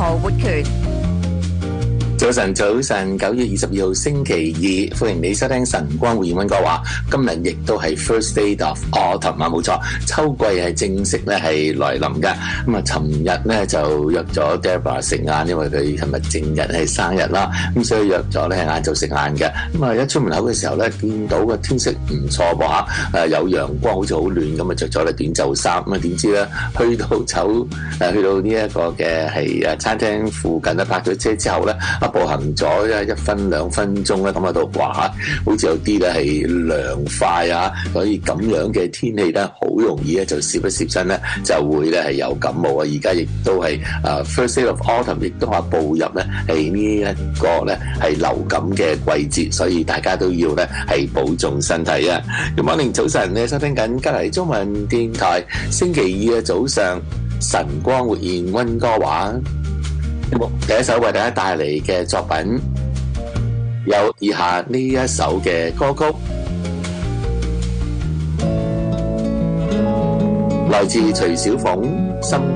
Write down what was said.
何活權。 早晨，9月22號星期二，歡迎你收聽晨光活現溫哥華。今日亦都係 First Day of Autumn 啊，冇錯，秋季係正式咧係來臨嘅。咁啊，尋日咧就約咗 Deborah 食晏，因為佢尋日正日係生日啦，咁所以約咗咧晏晝食晏嘅。咁啊，一出門口嘅時候咧，見到個天色唔錯噃嚇，有陽光，好似好暖咁啊，着咗咧短袖衫。咁啊，點知咧去到呢一個嘅係餐廳附近咧，泊咗車之後咧，步行咗1分2分鐘咧，咁喺度哇，好似有啲咧係涼快啊！所以咁樣嘅天氣咧，好容易咧就攝一攝身咧，就會咧係有感冒啊！而家亦都係First Day of Autumn， 亦都話步入咧係呢一個咧係流感嘅季節，所以大家都要咧係保重身體啊！Good morning，早晨，你收聽緊吉黎中文電台星期二嘅早上晨光活現溫哥華。第一首為大家帶嚟嘅作品有以下呢一首嘅歌曲，來自徐小鳳。